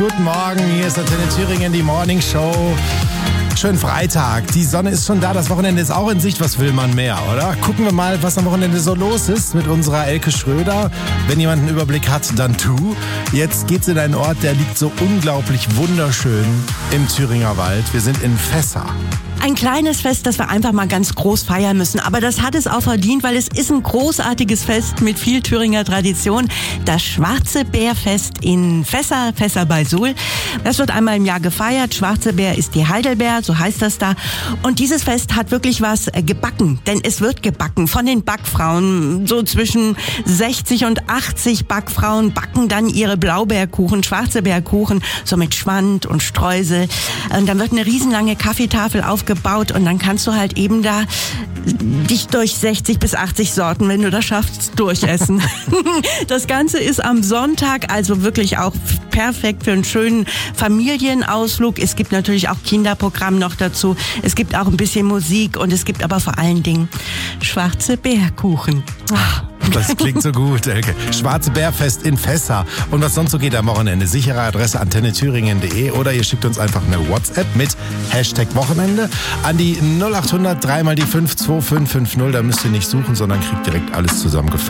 guten Morgen. Hier ist Antenne Thüringen, die Morning Show. Schönen Freitag. Die Sonne ist schon da, das Wochenende ist auch in Sicht. Was will man mehr, oder? Gucken wir mal, was am Wochenende so los ist mit unserer Elke Schröder. Wenn jemand einen Überblick hat, dann tu. Jetzt geht's in einen Ort, der liegt so unglaublich wunderschön im Thüringer Wald. Wir sind in Fässer. Ein kleines Fest, das wir einfach mal ganz groß feiern müssen. Aber das hat es auch verdient, weil es ist ein großartiges Fest mit viel Thüringer Tradition. Das Schwarze Bärfest in Fässer, Fässer bei Suhl. Das wird einmal im Jahr gefeiert. Schwarze Bär ist die Heidelbeer, so heißt das da. Und dieses Fest hat wirklich was gebacken. Denn es wird gebacken von den Backfrauen. So zwischen 60 und 80 Backfrauen backen dann ihre Blaubeerkuchen, Schwarze Bärkuchen, so mit Schwand und Streusel. Und dann wird eine riesenlange Kaffeetafel aufgebaut und dann kannst du halt eben da dich durch 60 bis 80 Sorten, wenn du das schaffst, durchessen. Das Ganze ist am Sonntag, also wirklich auch perfekt für einen schönen Familienausflug. Es gibt natürlich auch Kinderprogramm noch dazu. Es gibt auch ein bisschen Musik und es gibt aber vor allen Dingen Schwarze Bärkuchen. Das klingt so gut, Elke. Schwarze Bärfest in Fässer. Und was sonst so geht am Wochenende? Sichere Adresse antennethüringen.de oder ihr schickt uns einfach eine WhatsApp mit #Wochenende an die 0800 3 mal die 52550. Da müsst ihr nicht suchen, sondern kriegt direkt alles zusammengefasst.